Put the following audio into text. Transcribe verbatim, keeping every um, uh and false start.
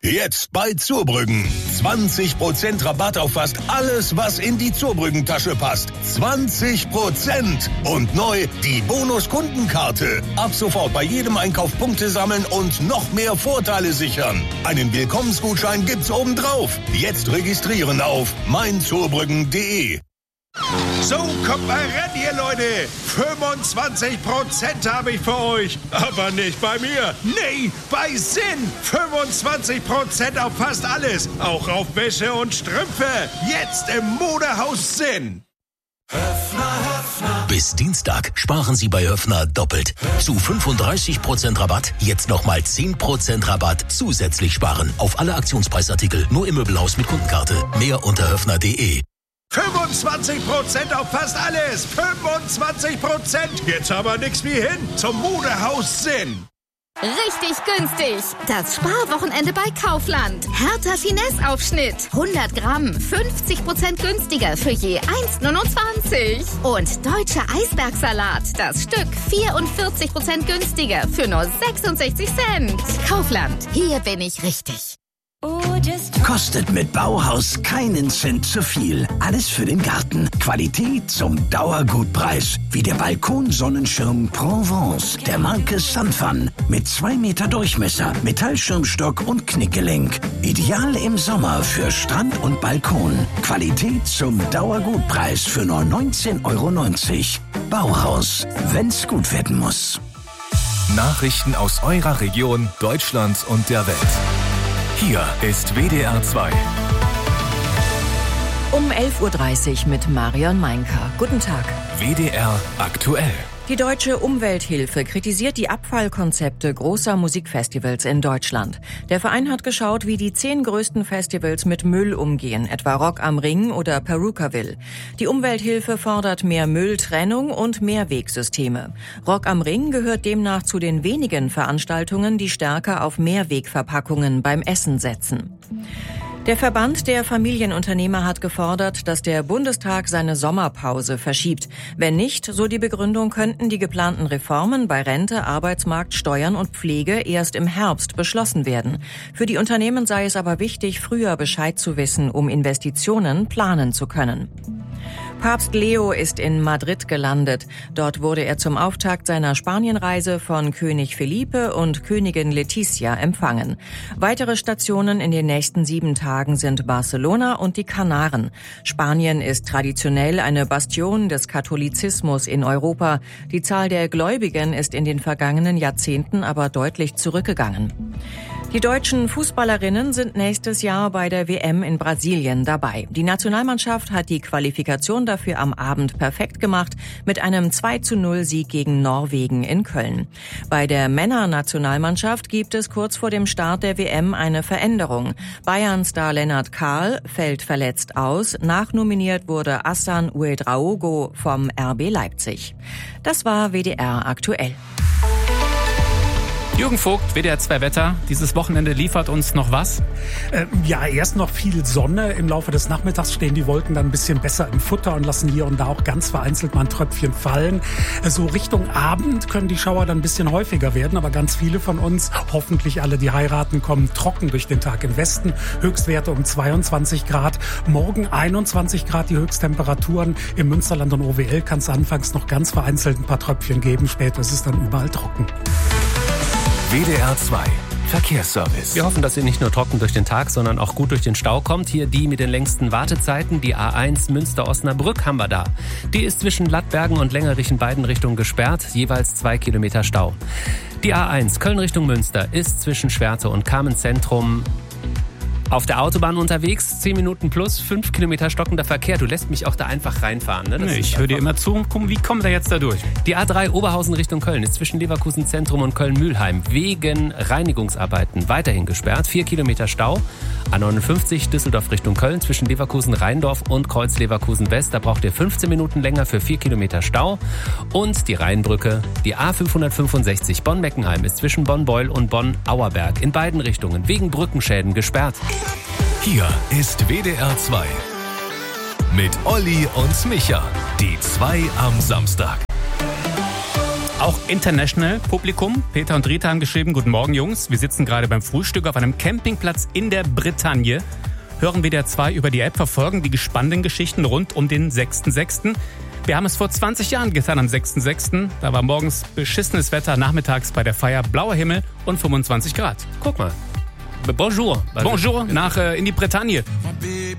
Jetzt bei Zurbrüggen. zwanzig Prozent Rabatt auf fast alles, was in die Zurbrüggen-Tasche passt. zwanzig Prozent! Und neu die Bonus-Kundenkarte. Ab sofort bei jedem Einkauf Punkte sammeln und noch mehr Vorteile sichern. Einen Willkommensgutschein gibt's obendrauf. Jetzt registrieren auf mein zurbrüggen punkt de. So, kommt mal ran hier, Leute. fünfundzwanzig Prozent habe ich für euch. Aber nicht bei mir. Nee, bei Sinn. fünfundzwanzig Prozent auf fast alles. Auch auf Wäsche und Strümpfe. Jetzt im Modehaus Sinn. Höffner, Höffner. Bis Dienstag sparen Sie bei Höffner doppelt. Zu fünfunddreißig Prozent Rabatt, jetzt nochmal zehn Prozent Rabatt zusätzlich sparen. Auf alle Aktionspreisartikel, nur im Möbelhaus mit Kundenkarte. Mehr unter höffner punkt de. fünfundzwanzig Prozent auf fast alles. fünfundzwanzig Prozent. Jetzt aber nix wie hin zum Modehaus Sinn. Richtig günstig. Das Sparwochenende bei Kaufland. Hertha Finesse-Aufschnitt. hundert Gramm. fünfzig Prozent günstiger für je eins Komma neunundzwanzig. Und deutscher Eisbergsalat. Das Stück vierundvierzig Prozent günstiger für nur sechsundsechzig Cent. Kaufland. Hier bin ich richtig. Kostet mit Bauhaus keinen Cent zu viel. Alles für den Garten. Qualität zum Dauergutpreis. Wie der Balkonsonnenschirm Provence der Marke Sunfun. Mit zwei Meter Durchmesser, Metallschirmstock und Knickgelenk. Ideal im Sommer für Strand und Balkon. Qualität zum Dauergutpreis für nur neunzehn Euro neunzig. Bauhaus, wenn's gut werden muss. Nachrichten aus eurer Region, Deutschland und der Welt. Hier ist W D R zwei. Um elf Uhr dreißig mit Marion Meinker. Guten Tag. W D R aktuell. Die Deutsche Umwelthilfe kritisiert die Abfallkonzepte großer Musikfestivals in Deutschland. Der Verein hat geschaut, wie die zehn größten Festivals mit Müll umgehen, etwa Rock am Ring oder Perukaville. Die Umwelthilfe fordert mehr Mülltrennung und Mehrwegsysteme. Rock am Ring gehört demnach zu den wenigen Veranstaltungen, die stärker auf Mehrwegverpackungen beim Essen setzen. Der Verband der Familienunternehmer hat gefordert, dass der Bundestag seine Sommerpause verschiebt. Wenn nicht, so die Begründung, könnten die geplanten Reformen bei Rente, Arbeitsmarkt, Steuern und Pflege erst im Herbst beschlossen werden. Für die Unternehmen sei es aber wichtig, früher Bescheid zu wissen, um Investitionen planen zu können. Papst Leo ist in Madrid gelandet. Dort wurde er zum Auftakt seiner Spanienreise von König Felipe und Königin Letizia empfangen. Weitere Stationen in den nächsten sieben Tagen sind Barcelona und die Kanaren. Spanien ist traditionell eine Bastion des Katholizismus in Europa. Die Zahl der Gläubigen ist in den vergangenen Jahrzehnten aber deutlich zurückgegangen. Die deutschen Fußballerinnen sind nächstes Jahr bei der W M in Brasilien dabei. Die Nationalmannschaft hat die Qualifikation dafür am Abend perfekt gemacht mit einem zwei zu null Sieg gegen Norwegen in Köln. Bei der Männernationalmannschaft gibt es kurz vor dem Start der W M eine Veränderung. Bayern-Star Lennart Kahl fällt verletzt aus. Nachnominiert wurde Hassan Ouedraogo vom R B Leipzig. Das war W D R aktuell. Jürgen Vogt, W D R zwei Wetter. Dieses Wochenende liefert uns noch was? Äh, ja, erst noch viel Sonne. Im Laufe des Nachmittags stehen die Wolken dann ein bisschen besser im Futter und lassen hier und da auch ganz vereinzelt mal ein Tröpfchen fallen. Äh, so Richtung Abend können die Schauer dann ein bisschen häufiger werden, aber ganz viele von uns, hoffentlich alle, die heiraten, kommen trocken durch den Tag im Westen. Höchstwerte um zweiundzwanzig Grad. Morgen einundzwanzig Grad die Höchsttemperaturen. Im Münsterland und O W L kann es anfangs noch ganz vereinzelt ein paar Tröpfchen geben. Später ist es dann überall trocken. W D R zwei Verkehrsservice. Wir hoffen, dass ihr nicht nur trocken durch den Tag, sondern auch gut durch den Stau kommt. Hier die mit den längsten Wartezeiten, die A eins Münster-Osnabrück haben wir da. Die ist zwischen Lattbergen und Längerich in beiden Richtungen gesperrt, jeweils zwei Kilometer Stau. Die A eins Köln Richtung Münster ist zwischen Schwerte und Kamenz-Zentrum auf der Autobahn unterwegs, zehn Minuten plus, fünf Kilometer stockender Verkehr. Du lässt mich auch da einfach reinfahren. Ne? Nee, ich höre dir immer zu und gucken, wie kommen wir jetzt da durch? Die A drei Oberhausen Richtung Köln ist zwischen Leverkusen Zentrum und Köln-Mühlheim wegen Reinigungsarbeiten weiterhin gesperrt. Vier Kilometer Stau. A neunundfünfzig Düsseldorf Richtung Köln zwischen Leverkusen-Rheindorf und Kreuz Leverkusen-West. Da braucht ihr fünfzehn Minuten länger für vier Kilometer Stau. Und die Rheinbrücke, die A fünfhundertfünfundsechzig Bonn-Meckenheim ist zwischen Bonn-Beul und Bonn-Auerberg in beiden Richtungen wegen Brückenschäden gesperrt. Hier ist W D R zwei mit Olli und Micha. Die zwei am Samstag. Auch international Publikum. Peter und Rita haben geschrieben, guten Morgen Jungs, wir sitzen gerade beim Frühstück auf einem Campingplatz in der Bretagne. Hören W D R zwei über die App, verfolgen die gespannten Geschichten rund um den sechsten sechsten Wir haben es vor zwanzig Jahren getan am sechsten sechsten Da war morgens beschissenes Wetter, nachmittags bei der Feier blauer Himmel und fünfundzwanzig Grad. Guck mal. Bonjour. Bonjour nach äh, in die Bretagne.